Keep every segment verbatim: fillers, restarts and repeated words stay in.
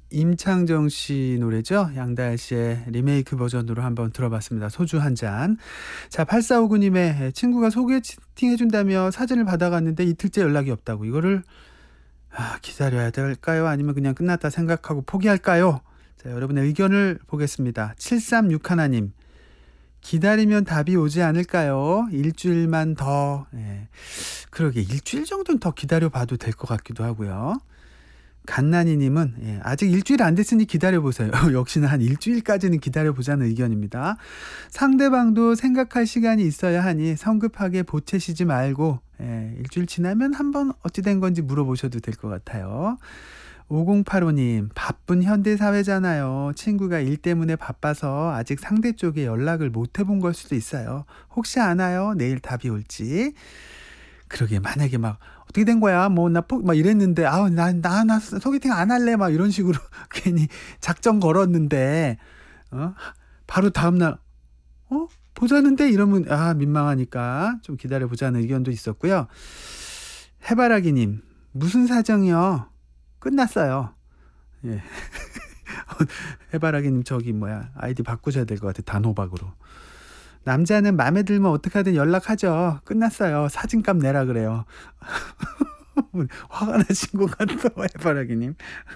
임창정 씨 노래죠. 양다일 씨의 리메이크 버전으로 한번 들어봤습니다. 소주 한 잔. 자, 팔사오구 님의 친구가 소개팅 해준다며 사진을 받아갔는데 이틀째 연락이 없다고. 이거를 아, 기다려야 될까요? 아니면 그냥 끝났다 생각하고 포기할까요? 자, 여러분의 의견을 보겠습니다. 칠삼육일 님. 기다리면 답이 오지 않을까요? 일주일만 더. 예. 그러게 일주일 정도는 더 기다려봐도 될 것 같기도 하고요. 간나니님은 예, 아직 일주일 안 됐으니 기다려보세요. 역시나 한 일주일까지는 기다려보자는 의견입니다. 상대방도 생각할 시간이 있어야 하니 성급하게 보채시지 말고 예, 일주일 지나면 한번 어찌 된 건지 물어보셔도 될 것 같아요. 오공팔오 님, 바쁜 현대사회잖아요. 친구가 일 때문에 바빠서 아직 상대 쪽에 연락을 못 해본 걸 수도 있어요. 혹시 아나요? 내일 답이 올지. 그러게 만약에 막 어떻게 된 거야? 뭐 나 폭 막 이랬는데 아우 나 나 나 소개팅 안 할래 막 이런 식으로 괜히 작정 걸었는데 어? 바로 다음 날 어? 보자는데 이러면 아 민망하니까 좀 기다려 보자는 의견도 있었고요. 해바라기 님. 무슨 사정이요? 끝났어요. 예. 해바라기 님 저기 뭐야? 아이디 바꾸셔야 될 것 같아. 단호박으로. 남자는 마음에 들면 어떻게든 연락하죠. 끝났어요. 사진값 내라 그래요. 화가 나신 것 같아. 해바라기님.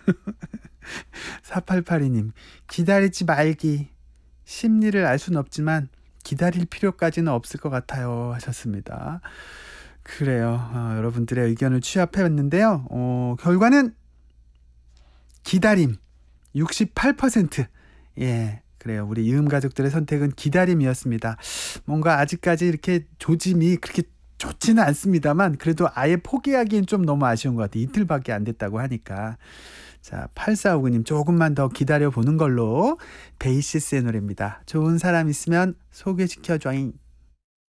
사팔팔이 님. 기다리지 말기. 심리를 알 수는 없지만 기다릴 필요까지는 없을 것 같아요 하셨습니다. 그래요. 어, 여러분들의 의견을 취합해봤는데요. 어, 결과는 기다림 육십팔 퍼센트. 예. 그래요. 우리 이음 가족들의 선택은 기다림이었습니다. 뭔가 아직까지 이렇게 조짐이 그렇게 좋지는 않습니다만 그래도 아예 포기하기엔 좀 너무 아쉬운 것 같아요. 이틀밖에 안 됐다고 하니까. 자, 팔사오구 님 조금만 더 기다려보는 걸로. 베이시스의 노래입니다. 좋은 사람 있으면 소개시켜줘잉.